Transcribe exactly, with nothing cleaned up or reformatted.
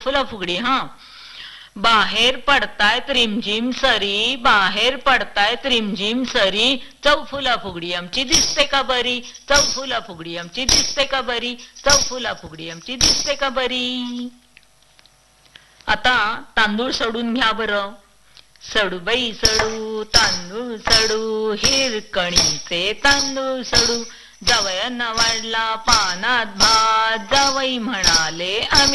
फुला फुगडी. हा, बाहेर पडतायत रिमझिम सरी, बाहेर पडतायत रिमझिम सरी, चौफुला फुगडी आमची दिसते का बरी, चौफुला फुगडी आमची दिसते का बरी, चौफुला फुगडी आमची दिसते का बरी. आता तांदूळ सडून घ्या बरं. सडू बाई सडू तांदूळ सडू, हिरकणीचे तांदूळ सडू, जावयानं वाढला पानात भात, जावई म्हणाले आम्ही